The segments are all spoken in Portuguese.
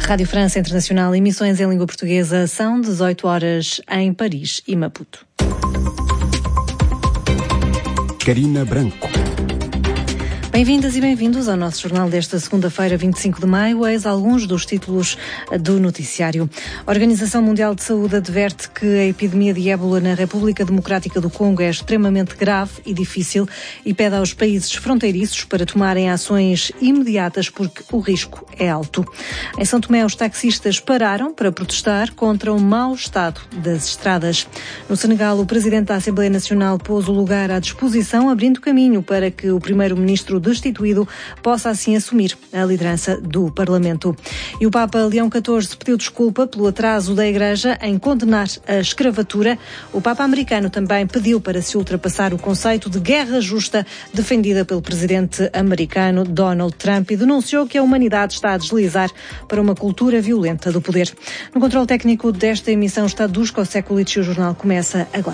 Rádio França Internacional, emissões em língua portuguesa, são 18 horas em Paris e Maputo. Carina Branco. Bem-vindas e bem-vindos ao nosso jornal desta segunda-feira, 25 de maio. Eis alguns dos títulos do noticiário. A Organização Mundial de Saúde adverte que a epidemia de ébola na República Democrática do Congo é extremamente grave e difícil e pede aos países fronteiriços para tomarem ações imediatas porque o risco é alto. Em São Tomé, os taxistas pararam para protestar contra o mau estado das estradas. No Senegal, o presidente da Assembleia Nacional pôs o lugar à disposição, abrindo caminho para que o primeiro-ministro destituído possa assim assumir a liderança do Parlamento. E o Papa Leão XIV pediu desculpa pelo atraso da Igreja em condenar a escravatura. O Papa americano também pediu para se ultrapassar o conceito de guerra justa defendida pelo presidente americano Donald Trump e denunciou que a humanidade está a deslizar para uma cultura violenta do poder. No controle técnico desta emissão está Dusko Sekulic e o jornal começa agora.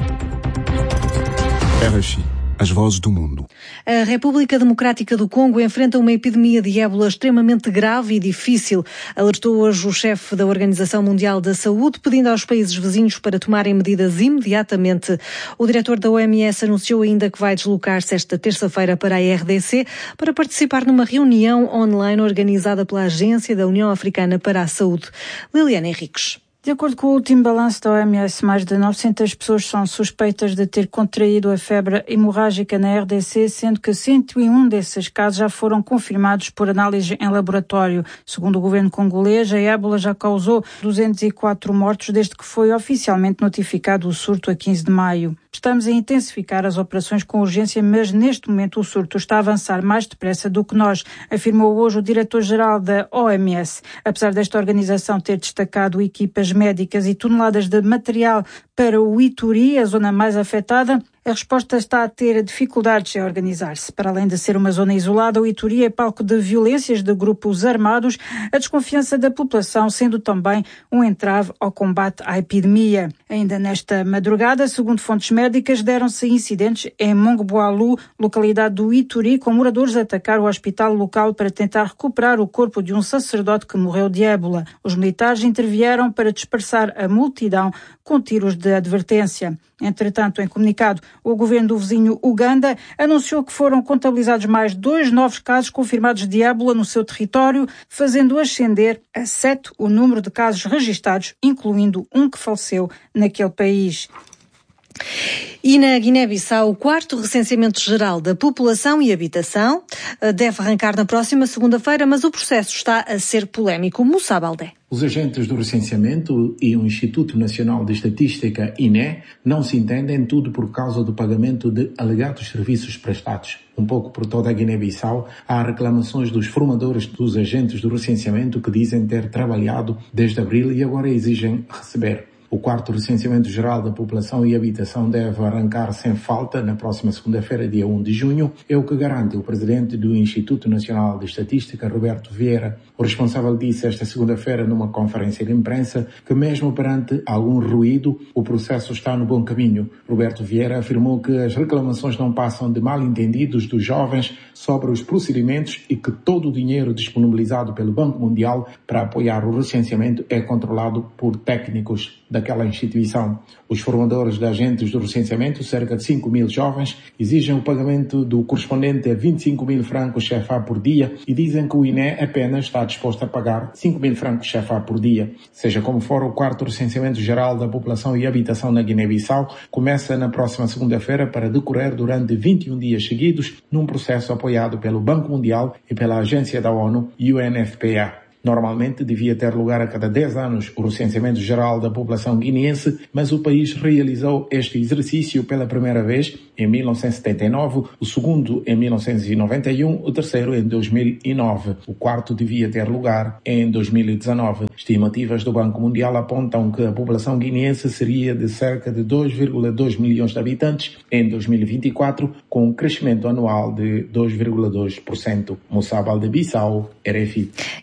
RFI. As vozes do mundo. A República Democrática do Congo enfrenta uma epidemia de ébola extremamente grave e difícil, alertou hoje o chefe da Organização Mundial da Saúde, pedindo aos países vizinhos para tomarem medidas imediatamente. O diretor da OMS anunciou ainda que vai deslocar-se esta terça-feira para a RDC para participar numa reunião online organizada pela Agência da União Africana para a Saúde. Liliana Henriques. De acordo com o último balanço da OMS, mais de 900 pessoas são suspeitas de ter contraído a febre hemorrágica na RDC, sendo que 101 desses casos já foram confirmados por análise em laboratório. Segundo o governo congolês, a ébola já causou 204 mortos desde que foi oficialmente notificado o surto a 15 de maio. Estamos a intensificar as operações com urgência, mas neste momento o surto está a avançar mais depressa do que nós, afirmou hoje o diretor-geral da OMS. Apesar desta organização ter destacado equipas médicas e toneladas de material para o Ituri, a zona mais afetada, a resposta está a ter dificuldades em organizar-se. Para além de ser uma zona isolada, o Ituri é palco de violências de grupos armados, a desconfiança da população sendo também um entrave ao combate à epidemia. Ainda nesta madrugada, segundo fontes médicas, deram-se incidentes em Mongboalu, localidade do Ituri, com moradores a atacar o hospital local para tentar recuperar o corpo de um sacerdote que morreu de ébola. Os militares intervieram para dispersar a multidão com tiros de advertência. Entretanto, em comunicado, o governo do vizinho Uganda anunciou que foram contabilizados mais 2 novos casos confirmados de ébola no seu território, fazendo ascender a 7 o número de casos registados, incluindo um que faleceu naquele país. E na Guiné-Bissau, o 4º recenseamento geral da população e habitação deve arrancar na próxima segunda-feira, mas o processo está a ser polémico. Moussa Baldé. Os agentes do recenseamento e o Instituto Nacional de Estatística, INE, não se entendem, tudo por causa do pagamento de alegados serviços prestados. Um pouco por toda a Guiné-Bissau, há reclamações dos formadores dos agentes do recenseamento que dizem ter trabalhado desde abril e agora exigem receber. O 4º recenseamento geral da população e habitação deve arrancar sem falta na próxima segunda-feira, dia 1 de junho, é o que garante o presidente do Instituto Nacional de Estatística, Roberto Vieira. O responsável disse esta segunda-feira numa conferência de imprensa que mesmo perante algum ruído, o processo está no bom caminho. Roberto Vieira afirmou que as reclamações não passam de mal-entendidos dos jovens sobre os procedimentos e que todo o dinheiro disponibilizado pelo Banco Mundial para apoiar o recenseamento é controlado por técnicos daquela instituição. Os formadores de agentes do recenseamento, cerca de 5.000 jovens, exigem o pagamento do correspondente a 25.000 francos CFA por dia e dizem que o INE apenas está disposto a pagar 5.000 francos CFA por dia. Seja como for, o 4º recenseamento geral da população e habitação na Guiné-Bissau começa na próxima segunda-feira para decorrer durante 21 dias seguidos num processo apoiado pelo Banco Mundial e pela agência da ONU, UNFPA. Normalmente devia ter lugar a cada 10 anos o recenseamento geral da população guineense, mas o país realizou este exercício pela primeira vez em 1979, o segundo em 1991, o terceiro em 2009. O quarto devia ter lugar em 2019. Estimativas do Banco Mundial apontam que a população guineense seria de cerca de 2,2 milhões de habitantes em 2024, com um crescimento anual de 2,2%. Moussa Baldé, Bissau, RFI. E em São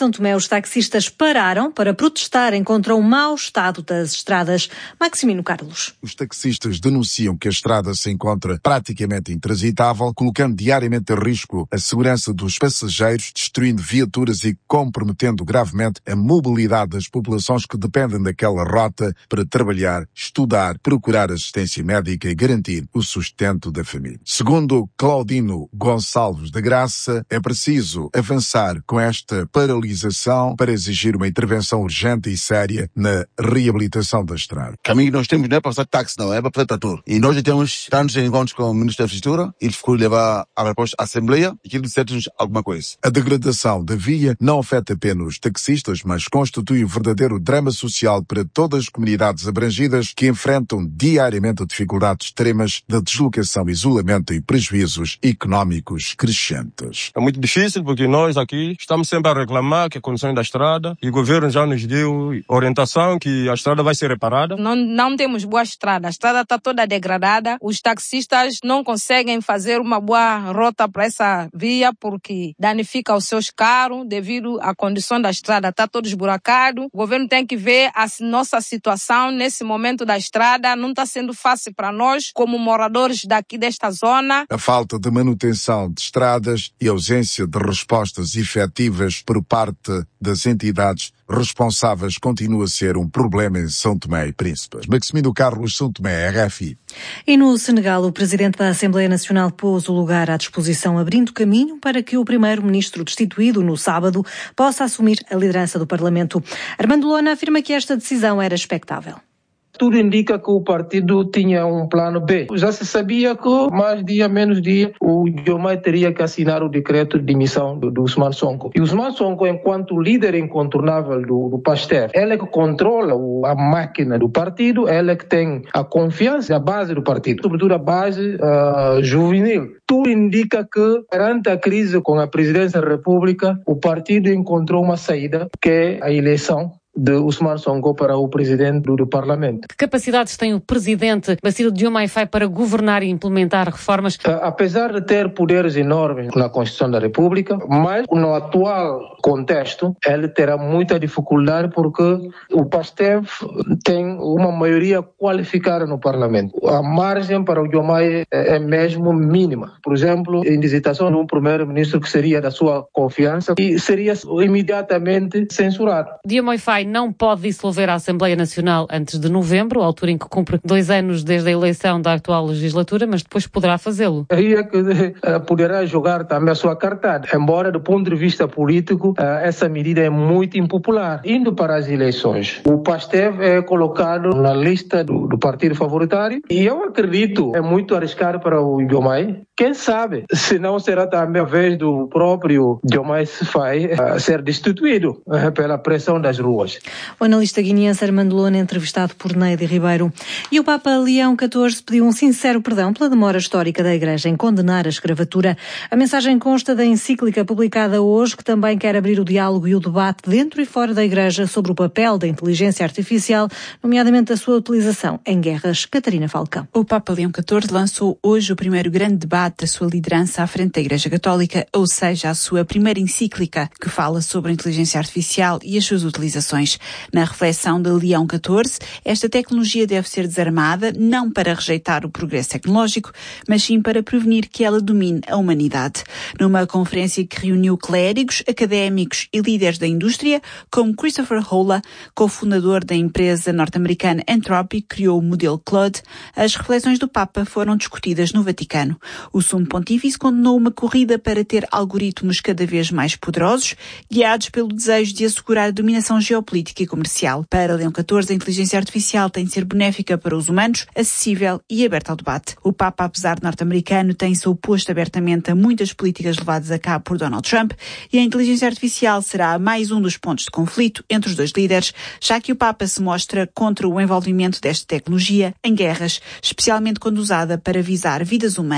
São Tomé, os taxistas pararam para protestarem contra o mau estado das estradas. Maximino Carlos. Os taxistas denunciam que a estrada se encontra praticamente intransitável, colocando diariamente em risco a segurança dos passageiros, destruindo viaturas e comprometendo gravemente a mobilidade das populações que dependem daquela rota para trabalhar, estudar, procurar assistência médica e garantir o sustento da família. Segundo Claudino Gonçalves da Graça, é preciso avançar com esta paralisação para exigir uma intervenção urgente e séria na reabilitação da estrada. O caminho que nós temos não é para fazer táxi, não, é para fazer trator. E nós já temos tantos encontros com o Ministro da Infraestrutura, ele ficou levar a resposta à Assembleia e que ele disse-nos alguma coisa. A degradação da via não afeta apenas os taxistas, mas constitui um verdadeiro drama social para todas as comunidades abrangidas que enfrentam diariamente dificuldades extremas de deslocação, isolamento e prejuízos económicos crescentes. É muito difícil porque nós aqui estamos sempre a reclamar que a condição da estrada e o governo já nos deu orientação que a estrada vai ser reparada. Não temos boa estrada, a estrada está toda degradada, os taxistas não conseguem fazer uma boa rota para essa via porque danifica os seus carros devido à condição da estrada, está todo esburacado. O governo tem que ver a nossa situação nesse momento da estrada, não está sendo fácil para nós como moradores daqui desta zona. A falta de manutenção de estradas e a ausência de respostas efetivas por parte das entidades responsáveis continua a ser um problema em São Tomé e Príncipe. Maximino Carlos, São Tomé, RFI. E no Senegal, o presidente da Assembleia Nacional pôs o lugar à disposição, abrindo caminho para que o primeiro-ministro destituído no sábado possa assumir a liderança do Parlamento. Armando Lona afirma que esta decisão era expectável. Tudo indica que o partido tinha um plano B. Já se sabia que, mais dia, menos dia, o Diomaye teria que assinar o decreto de demissão do Ousmane Sonko. E o Ousmane Sonko, enquanto líder incontornável do PASTEF, ele é que controla a máquina do partido, ele é que tem a confiança, a base do partido, sobretudo a base juvenil. Tudo indica que, perante a crise com a presidência da República, o partido encontrou uma saída, que é a eleição de Ousmane Sonko para o presidente do Parlamento. Que capacidades tem o presidente Bassirou Diomaye Faye para governar e implementar reformas? Apesar de ter poderes enormes na Constituição da República, mas no atual contexto ele terá muita dificuldade porque o PASTEF tem uma maioria qualificada no Parlamento. A margem para o Diomaye é mesmo mínima. Por exemplo, a indicitação de um primeiro-ministro que seria da sua confiança e seria imediatamente censurado. Diomaye Faye não pode dissolver a Assembleia Nacional antes de novembro, altura em que cumpre 2 anos desde a eleição da atual legislatura, mas depois poderá fazê-lo. Aí é que poderá jogar também a sua cartada. Embora, do ponto de vista político, essa medida é muito impopular. Indo para as eleições, o PASTEF é colocado na lista do partido favoritário e eu acredito é muito arriscado para o Diomaye. Quem sabe, se não será também a vez do próprio Diomaye Faye ser destituído pela pressão das ruas. O analista guineense Armando Lona, entrevistado por Neide Ribeiro. E o Papa Leão XIV pediu um sincero perdão pela demora histórica da Igreja em condenar a escravatura. A mensagem consta da encíclica publicada hoje, que também quer abrir o diálogo e o debate dentro e fora da Igreja sobre o papel da inteligência artificial, nomeadamente a sua utilização em guerras. Catarina Falcão. O Papa Leão XIV lançou hoje o primeiro grande debate da sua liderança à frente da Igreja Católica, ou seja, a sua primeira encíclica, que fala sobre a inteligência artificial e as suas utilizações. Na reflexão de Leão XIV, esta tecnologia deve ser desarmada, não para rejeitar o progresso tecnológico, mas sim para prevenir que ela domine a humanidade. Numa conferência que reuniu clérigos, académicos e líderes da indústria, como Christopher Holla, cofundador da empresa norte-americana Anthropic, que criou o modelo Claude, as reflexões do Papa foram discutidas no Vaticano. O Sumo Pontífice condenou uma corrida para ter algoritmos cada vez mais poderosos, guiados pelo desejo de assegurar a dominação geopolítica e comercial. Para Leão XIV, a inteligência artificial tem de ser benéfica para os humanos, acessível e aberta ao debate. O Papa, apesar de norte-americano, tem-se oposto abertamente a muitas políticas levadas a cabo por Donald Trump e a inteligência artificial será mais um dos pontos de conflito entre os dois líderes, já que o Papa se mostra contra o envolvimento desta tecnologia em guerras, especialmente quando usada para visar vidas humanas.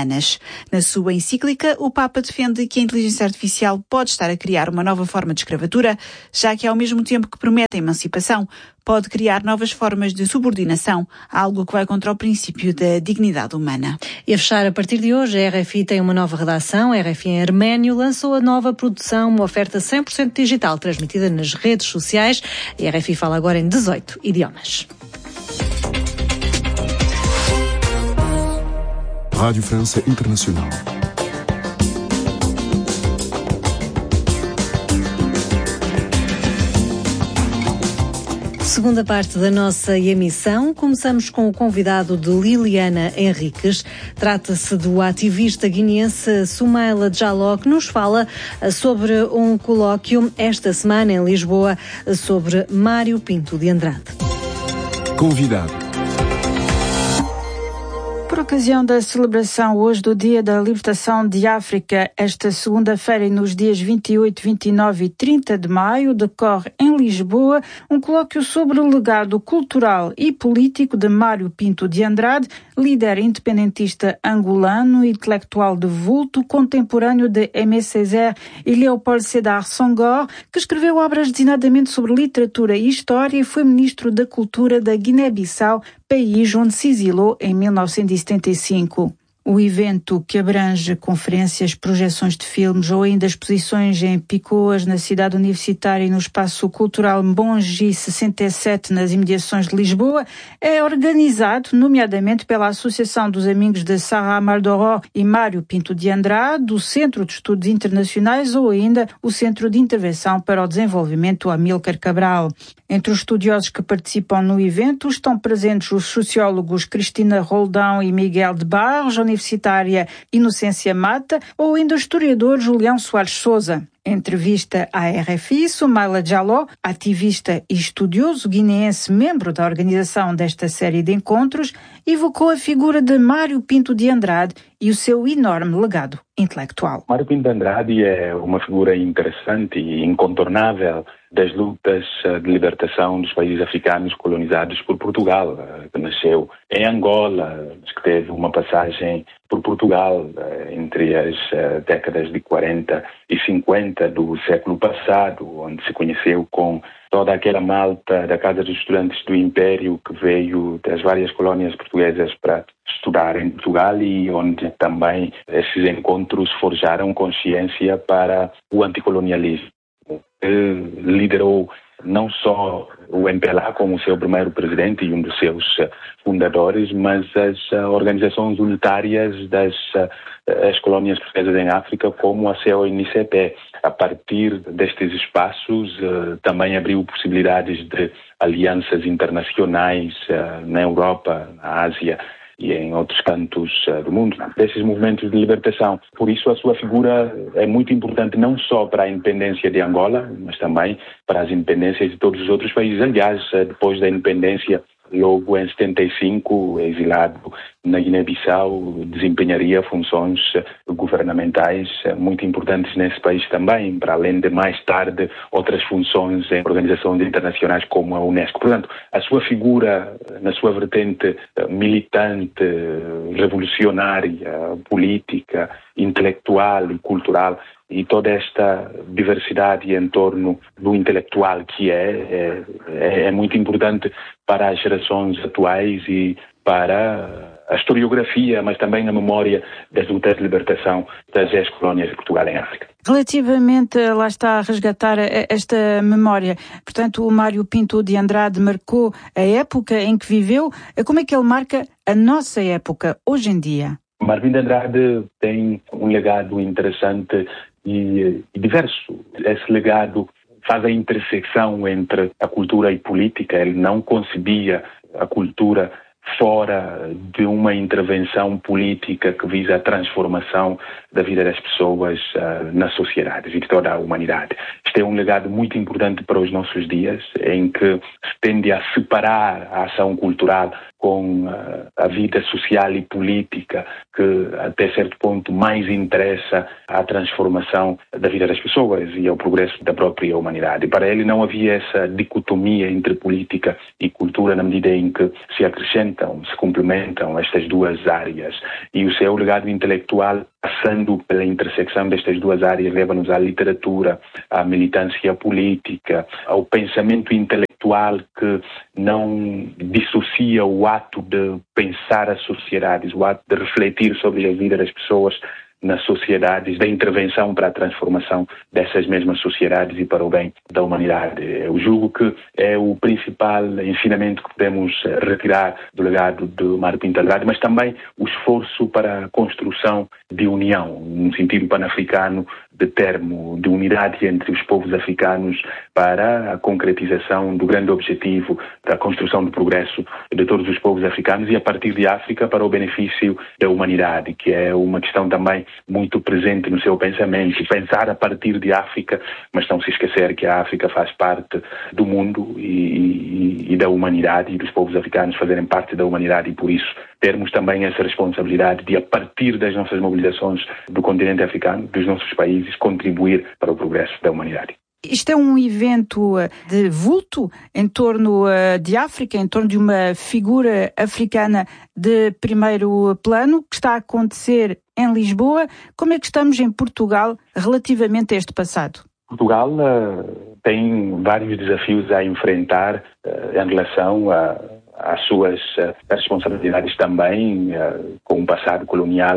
Na sua encíclica, o Papa defende que a inteligência artificial pode estar a criar uma nova forma de escravatura, já que ao mesmo tempo que promete a emancipação, pode criar novas formas de subordinação, algo que vai contra o princípio da dignidade humana. E a fechar, a partir de hoje, a RFI tem uma nova redação. A RFI em arménio lançou a nova produção, uma oferta 100% digital, transmitida nas redes sociais. A RFI fala agora em 18 idiomas. Rádio França Internacional. Segunda parte da nossa emissão, começamos com o convidado de Liliana Henriques. Trata-se do ativista guineense Soumaila Diallo, que nos fala sobre um colóquio esta semana em Lisboa sobre Mário Pinto de Andrade. Convidado. Por ocasião da celebração hoje do Dia da Libertação de África, esta segunda-feira e nos dias 28, 29 e 30 de maio, decorre em Lisboa um colóquio sobre o legado cultural e político de Mário Pinto de Andrade, líder independentista angolano, intelectual de vulto, contemporâneo de Aimé Césaire e Léopold Sédar Senghor, que escreveu obras designadamente sobre literatura e história e foi ministro da Cultura da Guiné-Bissau, país onde se exilou em 1975. O evento, que abrange conferências, projeções de filmes ou ainda exposições em Picoas, na cidade universitária e no espaço cultural Mongi 67, nas imediações de Lisboa, é organizado, nomeadamente pela Associação dos Amigos de Sarah Maldoror e Mário Pinto de Andrade, do Centro de Estudos Internacionais ou ainda o Centro de Intervenção para o Desenvolvimento Amílcar Cabral. Entre os estudiosos que participam no evento estão presentes os sociólogos Cristina Roldão e Miguel de Barros, a universitária Inocência Mata ou ainda o historiador Julião Soares Souza. Entrevista à RFI, Soumaila Diallo, ativista e estudioso guineense, membro da organização desta série de encontros, evocou a figura de Mário Pinto de Andrade e o seu enorme legado intelectual. Mário Pinto de Andrade é uma figura interessante e incontornável das lutas de libertação dos países africanos colonizados por Portugal, que nasceu em Angola, que teve uma passagem por Portugal entre as décadas de 40 e 50 do século passado, onde se conheceu com toda aquela malta da Casa dos Estudantes do Império que veio das várias colónias portuguesas para estudar em Portugal e onde também esses encontros forjaram consciência para o anticolonialismo. Liderou não só o MPLA como seu primeiro presidente e um dos seus fundadores, mas as organizações unitárias das as colónias portuguesas em África, como a CONICP. A partir destes espaços, também abriu possibilidades de alianças internacionais na Europa, na Ásia e em outros cantos do mundo, desses movimentos de libertação. Por isso, a sua figura é muito importante não só para a independência de Angola, mas também para as independências de todos os outros países. Aliás, depois da independência, logo em 75, exilado na Guiné-Bissau, desempenharia funções governamentais muito importantes nesse país também, para além de mais tarde outras funções em organizações internacionais como a Unesco. Portanto, a sua figura na sua vertente militante, revolucionária, política, intelectual e cultural, e toda esta diversidade em torno do intelectual que é muito importante para as gerações atuais e para a historiografia, mas também a memória das lutas de libertação das ex-colónias de Portugal em África. Relativamente, lá está, a resgatar esta memória, portanto, o Mário Pinto de Andrade marcou a época em que viveu. Como é que ele marca a nossa época, hoje em dia? Mário Pinto de Andrade tem um legado interessante e diverso. Esse legado faz a intersecção entre a cultura e política. Ele não concebia a cultura fora de uma intervenção política que visa a transformação da vida das pessoas nas sociedades e de toda a humanidade. Este é um legado muito importante para os nossos dias, em que se tende a separar a ação cultural com a vida social e política que, até certo ponto, mais interessa à transformação da vida das pessoas e ao progresso da própria humanidade. Para ele não havia essa dicotomia entre política e cultura na medida em que se acrescentam, se complementam estas duas áreas. E o seu legado intelectual, passando pela intersecção destas duas áreas, leva-nos à literatura, à militância política, ao pensamento intelectual que não dissocia o ato de pensar as sociedades, o ato de refletir sobre a vida das pessoas nas sociedades, da intervenção para a transformação dessas mesmas sociedades e para o bem da humanidade. Eu julgo que é o principal ensinamento que podemos retirar do legado de Mário Pinto Andrade, mas também o esforço para a construção de união, num sentido panafricano de termo, de unidade entre os povos africanos para a concretização do grande objetivo da construção do progresso de todos os povos africanos e a partir de África para o benefício da humanidade, que é uma questão também muito presente no seu pensamento, pensar a partir de África, mas não se esquecer que a África faz parte do mundo e da humanidade e dos povos africanos fazerem parte da humanidade e por isso termos também essa responsabilidade de, a partir das nossas mobilizações do continente africano, dos nossos países, contribuir para o progresso da humanidade. Isto é um evento de vulto em torno de África, em torno de uma figura africana de primeiro plano, que está a acontecer em Lisboa. Como é que estamos em Portugal relativamente a este passado? Portugal tem vários desafios a enfrentar em relação às suas responsabilidades também, com um passado colonial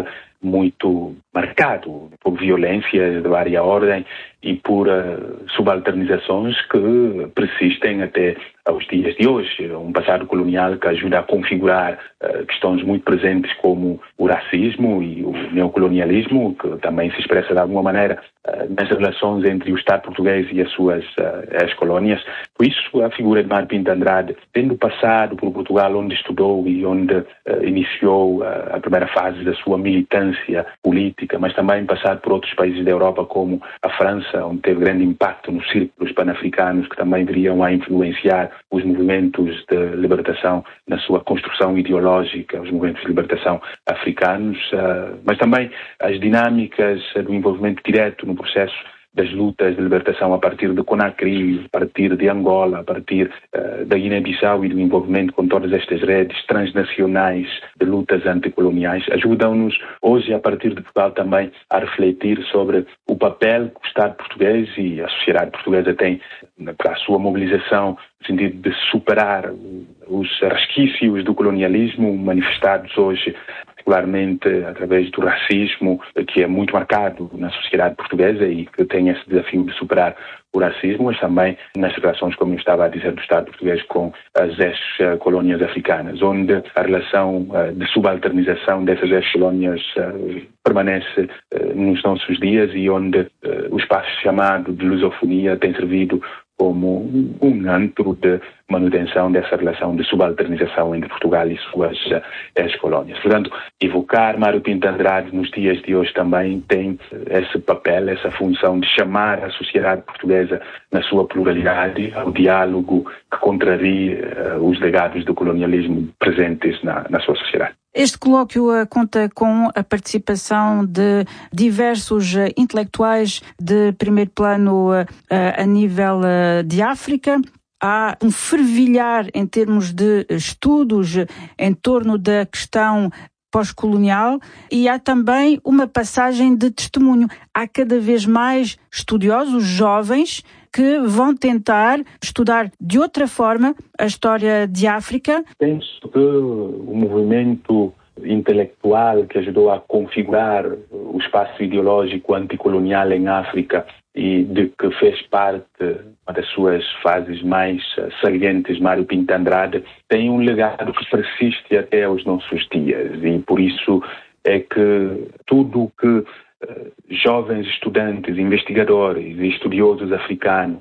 muito marcado por violências de várias ordens e por subalternizações que persistem até aos dias de hoje. Um passado colonial que ajuda a configurar questões muito presentes como o racismo e o neocolonialismo, que também se expressa de alguma maneira nas relações entre o Estado português e as suas ex-colónias. Por isso, a figura de Mário Pinto Andrade, tendo passado por Portugal, onde estudou e onde iniciou a primeira fase da sua militância política, mas também passado por outros países da Europa, como a França, onde teve grande impacto nos círculos pan-africanos, que também viriam a influenciar os movimentos de libertação na sua construção ideológica, os movimentos de libertação africanos, mas também as dinâmicas do envolvimento direto no processo das lutas de libertação a partir de Conakry, a partir de Angola, a partir da Guiné-Bissau e do envolvimento com todas estas redes transnacionais de lutas anticoloniais, ajudam-nos hoje, a partir de Portugal, também a refletir sobre o papel que o Estado português e a sociedade portuguesa têm para a sua mobilização no sentido de superar os resquícios do colonialismo manifestados hoje particularmente através do racismo, que é muito marcado na sociedade portuguesa e que tem esse desafio de superar o racismo, mas também nas relações, como eu estava a dizer, do Estado português com as ex-colónias africanas, onde a relação de subalternização dessas ex-colónias permanece nos nossos dias e onde o espaço chamado de lusofonia tem servido como um antro de manutenção dessa relação de subalternização entre Portugal e suas ex-colónias. Portanto, evocar Mário Pinto Andrade nos dias de hoje também tem esse papel, essa função de chamar a sociedade portuguesa na sua pluralidade ao diálogo que contrarie os legados do colonialismo presentes na sua sociedade. Este colóquio conta com a participação de diversos intelectuais de primeiro plano a nível de África. Há um fervilhar em termos de estudos em torno da questão pós-colonial e há também uma passagem de testemunho. Há cada vez mais estudiosos jovens que vão tentar estudar de outra forma a história de África. Penso que o movimento intelectual que ajudou a configurar o espaço ideológico anticolonial em África e de que fez parte uma das suas fases mais salientes, Mário Pinto Andrade, tem um legado que persiste até aos nossos dias e por isso é que tudo o que jovens estudantes, investigadores e estudiosos africanos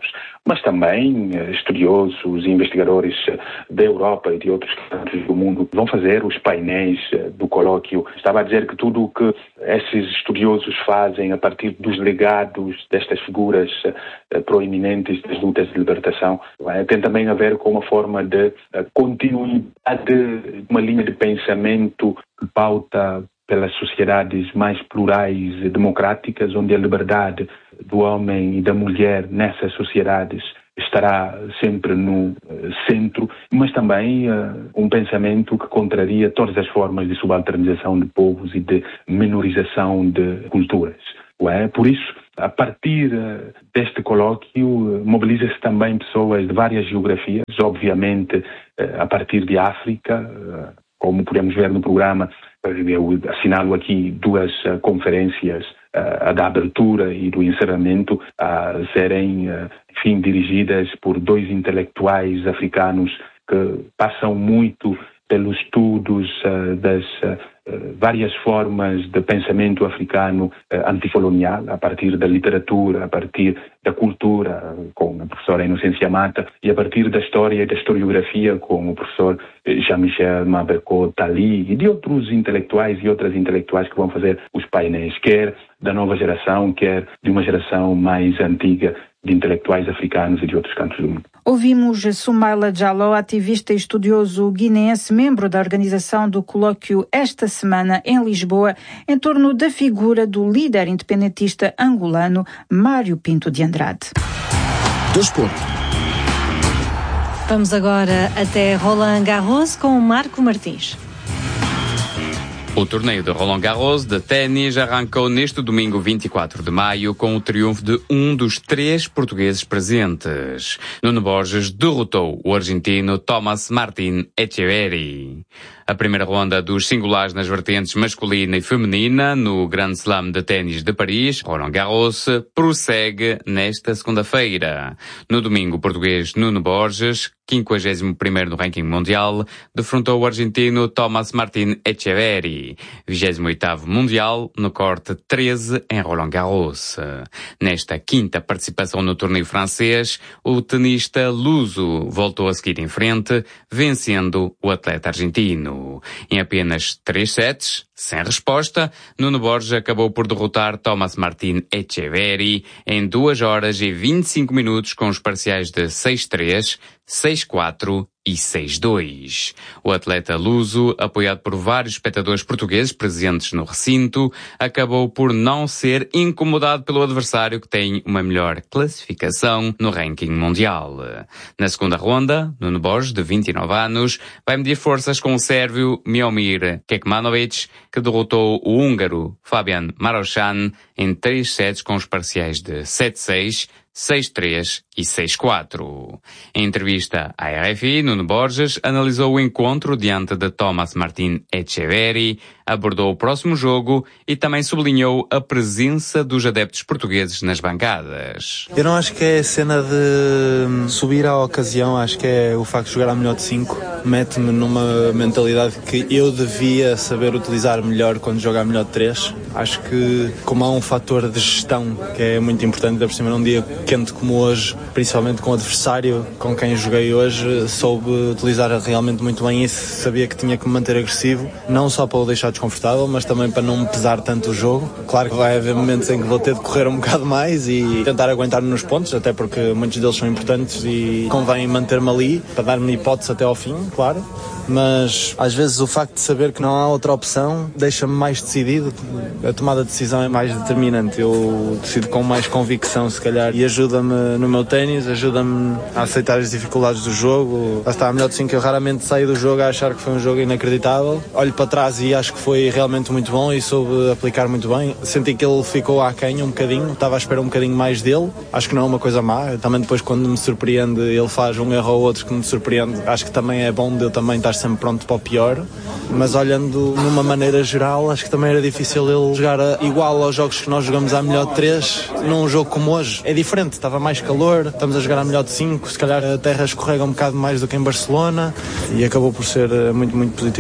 mas também estudiosos e investigadores da Europa e de outros cantos do mundo vão fazer os painéis do colóquio. Estava a dizer que tudo o que esses estudiosos fazem a partir dos legados destas figuras proeminentes das lutas de libertação tem também a ver com uma forma de continuidade, uma linha de pensamento que pauta pelas sociedades mais plurais e democráticas, onde a liberdade do homem e da mulher nessas sociedades estará sempre no centro, mas também um pensamento que contraria todas as formas de subalternização de povos e de minorização de culturas. Por isso, a partir deste colóquio, mobiliza-se também pessoas de várias geografias, obviamente a partir de África, como podemos ver no programa. Eu assinalo aqui 2 conferências, a da abertura e do encerramento, a serem, dirigidas por 2 intelectuais africanos que passam muito pelos estudos das várias formas de pensamento africano anticolonial, a partir da literatura, a partir da cultura, com a professora Inocência Mata, e a partir da história e da historiografia, com o professor Jean-Michel Mabeko Tali, e de outros intelectuais e outras intelectuais que vão fazer os painéis, quer da nova geração, quer de uma geração mais antiga de intelectuais africanos e de outros cantos do mundo. Ouvimos Soumaila Diallo, ativista e estudioso guineense, membro da organização do colóquio esta semana em Lisboa, em torno da figura do líder independentista angolano Mário Pinto de Andrade. Desporto. Vamos agora até Roland Garros com Marco Martins. O torneio de Roland Garros de ténis arrancou neste domingo 24 de maio com o triunfo de um dos 3 portugueses presentes. Nuno Borges derrotou o argentino Tomás Martín Etcheverry. A primeira ronda dos singulares nas vertentes masculina e feminina no Grand Slam de ténis de Paris, Roland Garros, prossegue nesta segunda-feira. No domingo, o português Nuno Borges, 51º no ranking mundial, defrontou o argentino Tomás Martín Etcheverry, 28º mundial, no corte 13 em Roland Garros. Nesta quinta participação no torneio francês, o tenista luso voltou a seguir em frente, vencendo o atleta argentino. Em apenas 3 sets, sem resposta, Nuno Borges acabou por derrotar Tomás Martín Etcheverry em 2 horas e 25 minutos com os parciais de 6-3, 6-4 e 6-2. O atleta luso, apoiado por vários espectadores portugueses presentes no recinto, acabou por não ser incomodado pelo adversário, que tem uma melhor classificação no ranking mundial. Na segunda ronda, Nuno Borges, de 29 anos, vai medir forças com o sérvio Miomir Kekmanovic, que derrotou o húngaro Fabian Marochan em 3 sets com os parciais de 7-6, 6-3 e 6-4. Em entrevista à RFI, Nuno Borges analisou o encontro diante de Tomás Martín Etcheverry, abordou o próximo jogo e também sublinhou a presença dos adeptos portugueses nas bancadas. Eu não acho que é a cena de subir à ocasião, acho que é o facto de jogar a melhor de 5. Mete-me numa mentalidade que eu devia saber utilizar melhor quando jogo a melhor de 3. Acho que, como há um fator de gestão que é muito importante, ainda por cima num dia quente como hoje, principalmente com o adversário com quem joguei hoje, soube utilizar realmente muito bem isso, sabia que tinha que me manter agressivo, não só para o deixar desconfortável, mas também para não me pesar tanto o jogo. Claro que vai haver momentos em que vou ter de correr um bocado mais e tentar aguentar-me nos pontos, até porque muitos deles são importantes e convém manter-me ali para dar-me hipótese até ao fim, claro. Mas às vezes o facto de saber que não há outra opção deixa-me mais decidido, a tomada de decisão é mais determinante, eu decido com mais convicção se calhar, e ajuda-me no meu ténis, ajuda-me a aceitar as dificuldades do jogo. Lá está, a melhor de 5, eu raramente saio do jogo a achar que foi um jogo inacreditável, olho para trás e acho que foi realmente muito bom e soube aplicar muito bem. Senti que ele ficou aquém um bocadinho, estava à espera um bocadinho mais dele, acho que não é uma coisa má, também depois quando me surpreende ele faz um erro ou outro que me surpreende, acho que também é bom de eu também estar sempre pronto para o pior, mas olhando numa maneira geral, acho que também era difícil ele jogar igual aos jogos que nós jogamos à melhor de 3, num jogo como hoje. É diferente, estava mais calor, estamos a jogar à melhor de 5, se calhar a terra escorrega um bocado mais do que em Barcelona e acabou por ser muito, muito positivo.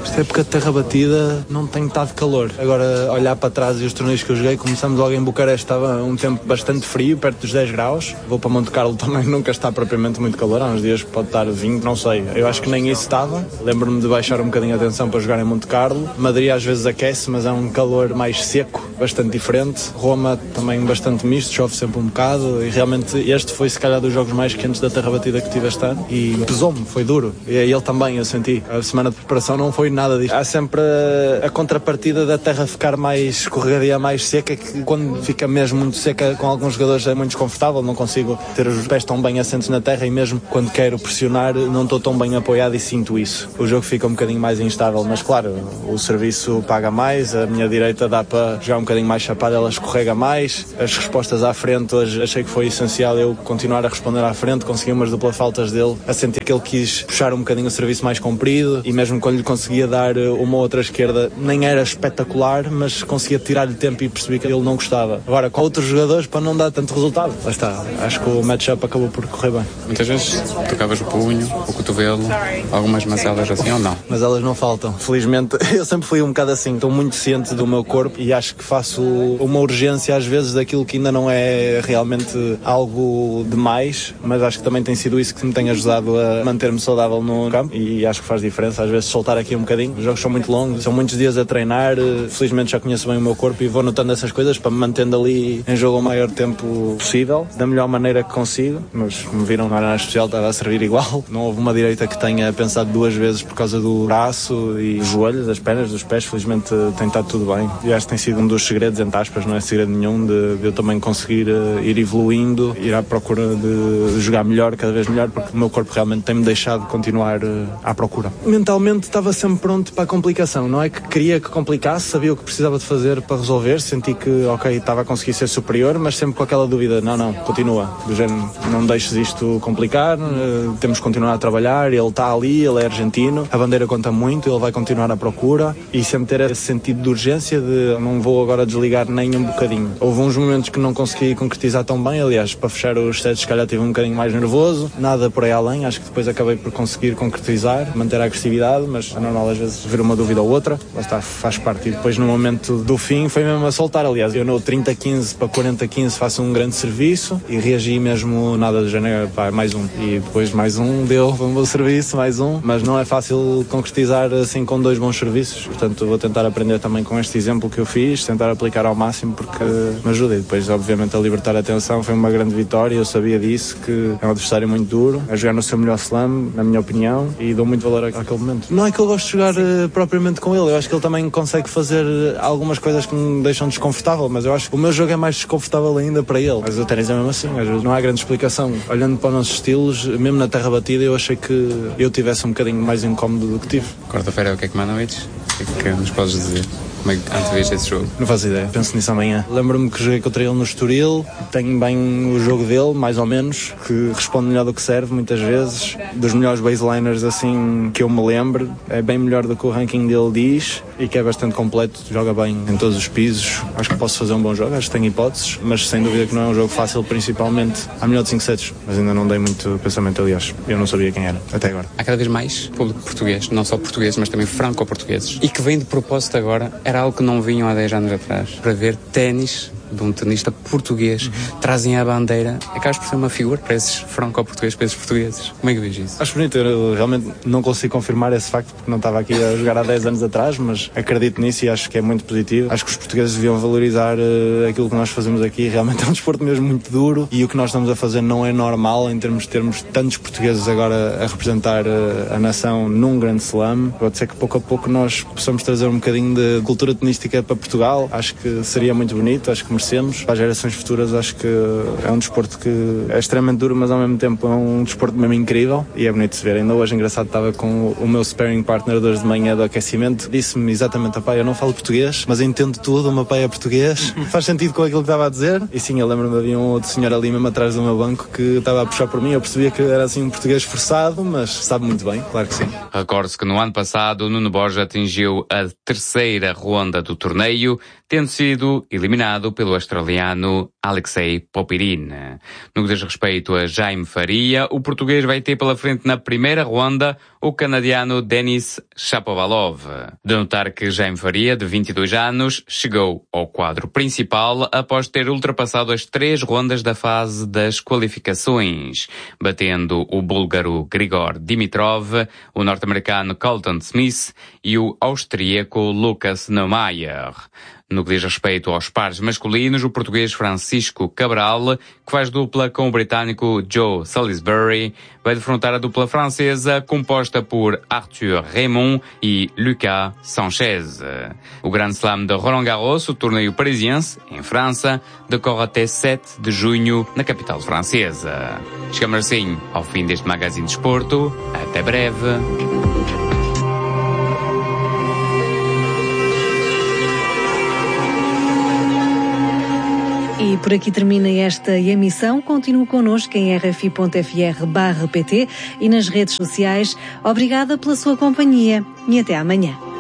Esta época de terra batida não tem estado calor. Agora, olhar para trás e os torneios que eu joguei, começamos logo em Bucareste, estava um tempo bastante frio, perto dos 10 graus. Vou para Monte Carlo também, nunca está propriamente muito calor. Há uns dias pode estar 20, não sei. Eu acho que nem isso estava. Lembro-me de baixar um bocadinho a atenção para jogar em Monte Carlo. Madrid às vezes aquece, mas é um calor mais seco, bastante diferente. Roma também bastante misto, chove sempre um bocado. E realmente este foi se calhar dos jogos mais quentes da terra batida que tive este ano. E pesou-me, foi duro. E ele também, eu senti. A semana de preparação não foi nada disto. Há sempre a contrapartida da terra ficar mais escorregadia, mais seca, que quando fica mesmo muito seca com alguns jogadores é muito desconfortável, não consigo ter os pés tão bem assentes na terra e mesmo quando quero pressionar não estou tão bem apoiado e sinto isso. O jogo fica um bocadinho mais instável, mas claro, o serviço paga mais, a minha direita dá para jogar um bocadinho mais chapada, ela escorrega mais, as respostas à frente hoje achei que foi essencial eu continuar a responder à frente, consegui umas duplas faltas dele, a sentir que ele quis puxar um bocadinho o serviço mais comprido e mesmo quando lhe conseguia dar uma outra esquerda nem era espetacular, mas conseguia tirar-lhe tempo e percebi que ele não gostava. Agora, com outros jogadores, para não dar tanto resultado. Lá está, acho que o match-up acabou por correr bem. Muitas vezes tocavas o punho, o cotovelo, algumas mazelas assim ou não? Mas elas não faltam. Felizmente, eu sempre fui um bocado assim, estou muito ciente do meu corpo e acho que faço uma urgência às vezes daquilo que ainda não é realmente algo demais, mas acho que também tem sido isso que me tem ajudado a manter-me saudável no campo e acho que faz diferença, às vezes soltar aqui um bocadinho. Os jogos são muito longos, são muitos dias a treinar, felizmente já conheço bem o meu corpo e vou notando essas coisas para me mantendo ali em jogo o maior tempo possível, da melhor maneira que consigo, mas me viram não era nada especial, estava a servir igual. Não houve uma direita que tenha pensado duas vezes por causa do braço e dos joelhos, das pernas, dos pés, felizmente tem estado tudo bem. E acho que tem sido um dos segredos, entre aspas, não é segredo nenhum, de eu também conseguir ir evoluindo, ir à procura de jogar melhor, cada vez melhor, porque o meu corpo realmente tem-me deixado continuar à procura. Mentalmente estava sempre pronto para a complicação, não é que queria que complicasse, sabia o que precisava de fazer para resolver, senti que, ok, estava a conseguir ser superior, mas sempre com aquela dúvida, não, continua, do género, não deixes isto complicar, temos que continuar a trabalhar, ele está ali, ele é argentino, a bandeira conta muito, ele vai continuar à procura e sempre ter esse sentido de urgência de não vou agora desligar nem um bocadinho. Houve uns momentos que não consegui concretizar tão bem, aliás, para fechar os sets se calhar tive um bocadinho mais nervoso, nada por aí além, acho que depois acabei por conseguir concretizar, manter a agressividade, mas é normal às vezes ver uma dúvida ou outra, lá está, faz parte. E depois no momento do fim foi mesmo a soltar, aliás, eu no 30-15 para 40-15 faço um grande serviço e reagi mesmo nada do género, pá, mais um. E depois mais um, deu um bom serviço, mais um, mas não é fácil concretizar assim com dois bons serviços, portanto vou tentar aprender também com este exemplo que eu fiz, tentar aplicar ao máximo porque me ajuda. E depois obviamente a libertar a atenção foi uma grande vitória, eu sabia disso, que é um adversário muito duro, a jogar no seu melhor slam, na minha opinião, e dou muito valor àquele momento. Não é que eu gosto de jogar propriamente com ele, eu acho que ele também consegue fazer algumas coisas que me deixam desconfortável, mas eu acho que o meu jogo é mais desconfortável ainda para ele. Mas o ténis é mesmo assim, às vezes não há grande explicação. Olhando para os nossos estilos, mesmo na terra batida, eu achei que eu tivesse um bocadinho mais incómodo do que tive. Quarta-feira, o que é que manda noites? O que é que nos podes dizer? Como é que antevês esse jogo? Não faço ideia, penso nisso amanhã. Lembro-me que joguei contra ele no Estoril, tenho bem o jogo dele, mais ou menos, que responde melhor do que serve, muitas vezes. Dos melhores baseliners assim que eu me lembro, é bem melhor do que o ranking dele diz e que é bastante completo, joga bem em todos os pisos. Acho que posso fazer um bom jogo, acho que tenho hipóteses, mas sem dúvida que não é um jogo fácil, principalmente à melhor de 5 sets, mas ainda não dei muito pensamento, aliás, eu não sabia quem era, até agora. Há cada vez mais público português, não só portugueses, mas também franco-portugueses, e que vem de propósito agora, era algo que não vinham há 10 anos atrás, para ver ténis de um tenista português, trazem a bandeira, acabas por ser uma figura para esses franco-portugueses, para esses portugueses. Como é que vejo isso? Acho bonito, eu realmente não consigo confirmar esse facto porque não estava aqui a jogar há 10 anos atrás, mas acredito nisso e acho que é muito positivo. Acho que os portugueses deviam valorizar aquilo que nós fazemos aqui, realmente é um desporto mesmo muito duro e o que nós estamos a fazer não é normal em termos de termos tantos portugueses agora a representar a nação num grande slam. Pode ser que pouco a pouco nós possamos trazer um bocadinho de cultura tenística para Portugal, acho que seria muito bonito, acho que merecemos. Para as gerações futuras acho que é um desporto que é extremamente duro, mas ao mesmo tempo é um desporto mesmo incrível e é bonito de se ver. Ainda hoje, engraçado, estava com o meu sparring partner de hoje de manhã do aquecimento, disse-me exatamente, pai, eu não falo português, mas entendo tudo, o meu pai é português, faz sentido com aquilo que estava a dizer. E sim, eu lembro-me, havia um outro senhor ali mesmo atrás do meu banco que estava a puxar por mim, eu percebia que era assim um português forçado, mas sabe muito bem, claro que sim. Recorde-se que no ano passado o Nuno Borges atingiu a terceira ronda do torneio, tendo sido eliminado pelo do australiano Alexei Popyrin. No que diz respeito a Jaime Faria, o português vai ter pela frente na primeira ronda o canadiano Denis Shapovalov. De notar que Jaime Faria, de 22 anos, chegou ao quadro principal após ter ultrapassado as 3 rondas da fase das qualificações, batendo o búlgaro Grigor Dimitrov, o norte-americano Colton Smith e o austríaco Lucas Neumayer. No que diz respeito aos pares masculinos, o português Francisco Cabral, que faz dupla com o britânico Joe Salisbury, vai defrontar a dupla francesa composta por Arthur Raymond e Lucas Sanchez. O Grande Slam de Roland Garros, o torneio parisiense, em França, decorre até 7 de junho na capital francesa. Chegamos assim ao fim deste Magazine de Desporto. Até breve. E por aqui termina esta emissão. Continue connosco em rfi.fr/pt e nas redes sociais. Obrigada pela sua companhia e até amanhã.